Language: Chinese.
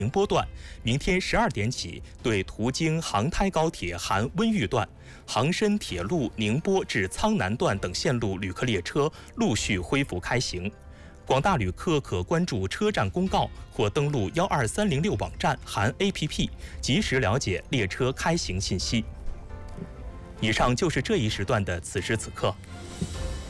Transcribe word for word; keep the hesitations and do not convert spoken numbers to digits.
宁波段，明天十二点起，对途经杭台高铁含温榆段、杭深铁路宁波至苍南段等线路旅客列车陆续恢复开行。广大旅客可关注车站公告或登录幺二三零六网站含 A P P， 及时了解列车开行信息。以上就是这一时段的此时此刻。